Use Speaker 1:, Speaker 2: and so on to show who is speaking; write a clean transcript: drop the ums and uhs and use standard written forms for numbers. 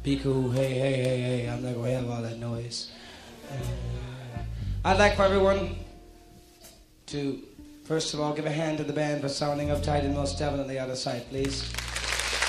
Speaker 1: Be cool, hey, I'm not going to have all that noise. I'd like for everyone to, first of all, give a hand to the band for sounding uptight and most definitely out of sight, please.